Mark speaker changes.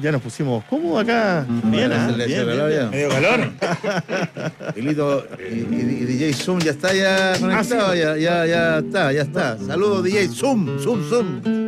Speaker 1: ya nos pusimos cómodos acá. Bien, bien.
Speaker 2: Medio calor.
Speaker 3: Y Lito, y DJ Zoom ya está conectado,
Speaker 1: sí.
Speaker 3: ya está. Saludos DJ Zoom.